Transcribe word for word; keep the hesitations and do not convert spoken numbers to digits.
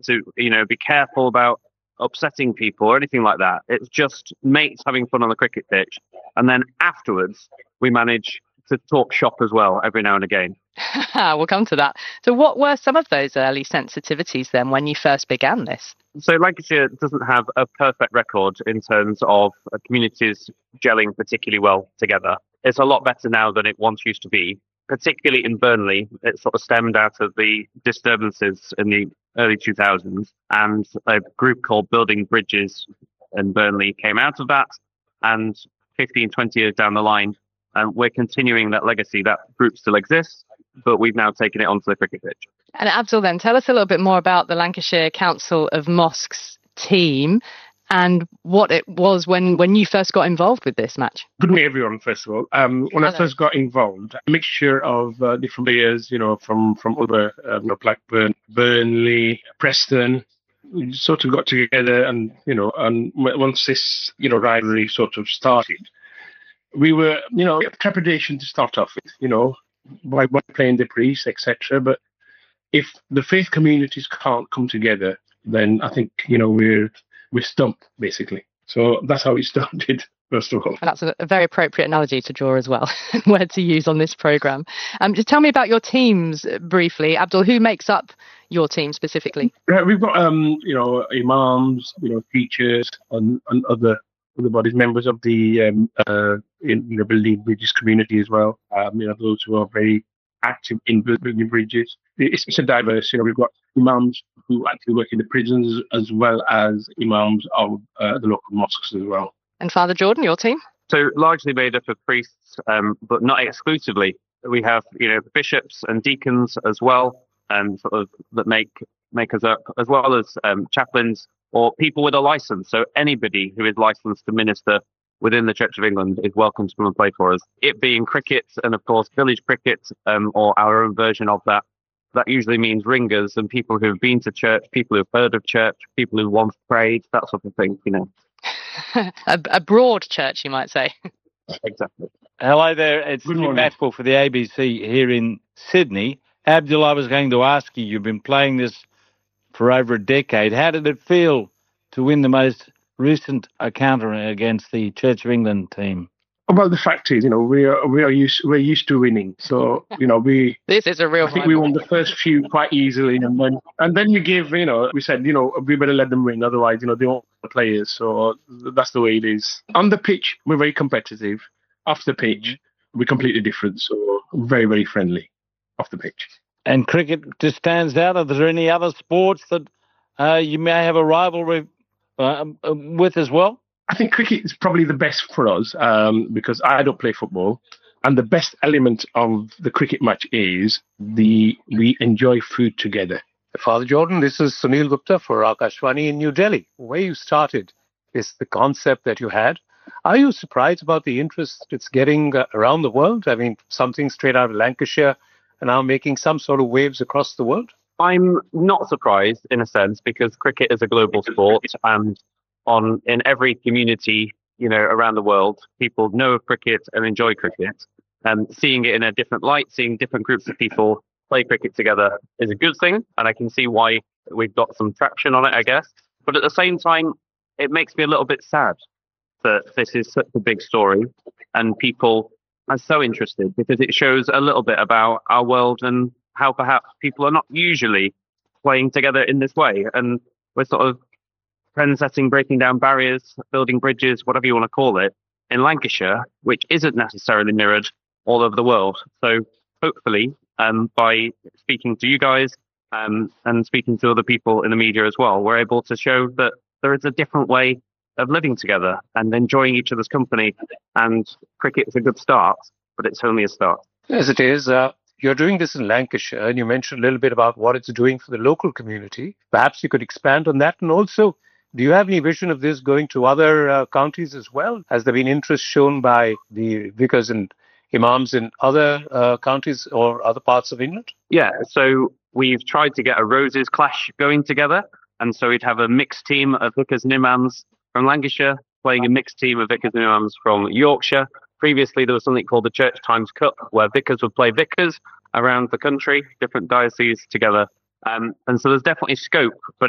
to, you know, be careful about upsetting people or anything like that. It's just mates having fun on the cricket pitch. And then afterwards, we manage to talk shop as well every now and again. We'll come to that. So what were some of those early sensitivities then when you first began this? So Lancashire doesn't have a perfect record in terms of communities gelling particularly well together. It's a lot better now than it once used to be, particularly in Burnley. It sort of stemmed out of the disturbances in the early two thousands, and a group called Building Bridges in Burnley came out of that, and fifteen, twenty years down the line, and we're continuing that legacy. That group still exists, but we've now taken it onto the cricket pitch. And Abdul, then, tell us a little bit more about the Lancashire Council of Mosques team and what it was when, when you first got involved with this match. Good morning, everyone, first of all. Um, when Hello. I first got involved, a mixture of uh, different players, you know, from, from other, uh, you know, Blackburn, Burnley, Preston. We sort of got together and, you know, and once this, you know, rivalry sort of started, we were, you know, trepidation to start off with, you know, by, by playing the priest, et cetera. But if the faith communities can't come together, then I think, you know, we're we're stumped, basically. So that's how it started, first of all. And that's a, a very appropriate analogy to draw as well, word to use on this programme. Um, just tell me about your teams briefly. Abdul, who makes up your team specifically? Right, we've got, um, you know, imams, you know, teachers, and, and other other bodies, members of the um, uh, in, you know, Building Bridges community as well. Um, you know, those who are very active in building bridges. It's, it's a diverse, you know, we've got imams who actually work in the prisons as well as imams of uh, the local mosques as well. And Father Jordan, your team? So largely made up of priests, um, but not exclusively. We have, you know, bishops and deacons as well, and sort of that make make us up, as well as um, chaplains or people with a license. So anybody who is licensed to minister within the Church of England is welcome to come and play for us. It being cricket and, of course, village cricket, um, or our own version of that, that usually means ringers and people who've been to church, people who've heard of church, people who once prayed, that sort of thing, you know. a, a broad church, you might say. Exactly. Hello there, it's Nick Batchwell for the A B C here in Sydney. Abdul, I was going to ask you, you've been playing this for over a decade. How did it feel to win the most recent encounter against the Church of England team? Well, the fact is, you know, we are we are used we're used to winning. So, you know, we this is a real. I think we won the first few quite easily, and then and then you give, you know, we said, you know, we better let them win, otherwise, you know, they won't play players. So that's the way it is. On the pitch, we're very competitive. Off the pitch, we're completely different. So very very friendly off the pitch. And cricket just stands out. Are there any other sports that uh, you may have a rivalry uh, with as well? I think cricket is probably the best for us um, because I don't play football. And the best element of the cricket match is the we enjoy food together. Father Jordan, this is Sunil Gupta for Akashvani in New Delhi. Where you started is the concept that you had. Are you surprised about the interest it's getting uh, around the world? I mean, something straight out of Lancashire and now making some sort of waves across the world? I'm not surprised in a sense because cricket is a global sport, and on in every community, you know, around the world, people know of cricket and enjoy cricket. And seeing it in a different light, seeing different groups of people play cricket together is a good thing. And I can see why we've got some traction on it, I guess. But at the same time, it makes me a little bit sad that this is such a big story and people are so interested, because it shows a little bit about our world and how perhaps people are not usually playing together in this way. And we're sort of trend setting, breaking down barriers, building bridges, whatever you want to call it, in Lancashire, which isn't necessarily mirrored all over the world. So hopefully, um, by speaking to you guys um, and speaking to other people in the media as well, we're able to show that there is a different way of living together and enjoying each other's company. And cricket is a good start, but it's only a start. As it is, uh, you're doing this in Lancashire, and you mentioned a little bit about what it's doing for the local community. Perhaps you could expand on that. And also, do you have any vision of this going to other uh, counties as well? Has there been interest shown by the vicars and imams in other uh, counties or other parts of England? Yeah, so we've tried to get a Roses clash going together. And so we'd have a mixed team of vicars and imams from Lancashire playing a mixed team of vicars and imams from Yorkshire. Previously, there was something called the Church Times Cup, where vicars would play vicars around the country, different dioceses together. Um, and so there's definitely scope, but